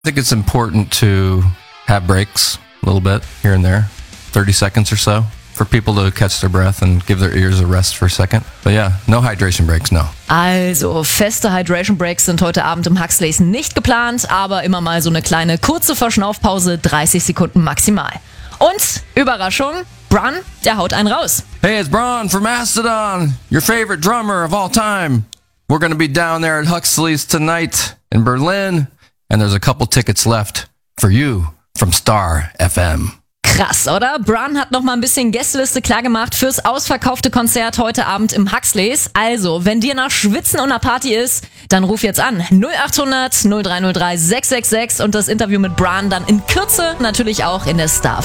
I think it's important to have breaks a little bit here and there, 30 seconds or so, for people to catch their breath and give their ears a rest for a second. But yeah, no hydration breaks, no. Also, feste Hydration Breaks sind heute Abend im Huxleys nicht geplant, aber immer mal so eine kleine kurze Verschnaufpause, 30 Sekunden maximal. Und, Überraschung, Brun, der haut einen raus. Hey, it's Braun from Mastodon, your favorite drummer of all time. We're gonna be down there at Huxley's tonight in Berlin, and there's a couple tickets left for you from Star FM. Krass, oder? Brun hat noch mal ein bisschen Gästeliste klargemacht fürs ausverkaufte Konzert heute Abend im Huxleys. Also, wenn dir nach Schwitzen und einer Party ist, dann ruf jetzt an. 0800 0303 666 und das Interview mit Brun dann in Kürze natürlich auch in der Star